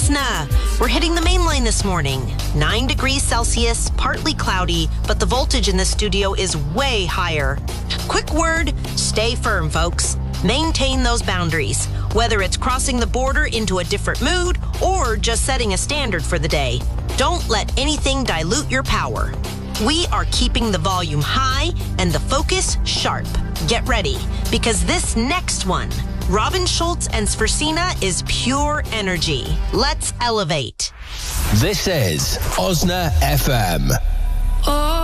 Osna. We're hitting the main line this morning. 9 degrees Celsius, partly cloudy, but the voltage in the studio is way higher. Quick word, stay firm, folks. Maintain those boundaries, whether it's crossing the border into a different mood or just setting a standard for the day. Don't let anything dilute your power. We are keeping the volume high and the focus sharp. Get ready, because this next one, Robin Schultz and Sversina, is pure energy. Let's elevate. This is Osna FM.